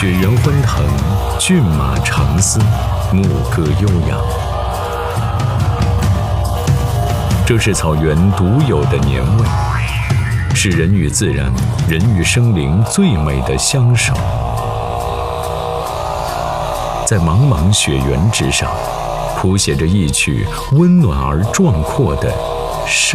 雪原欢腾，骏马长嘶，牧歌悠扬。这是草原独有的年味，是人与自然、人与生灵最美的相守。在茫茫雪原之上，谱写着一曲温暖而壮阔的生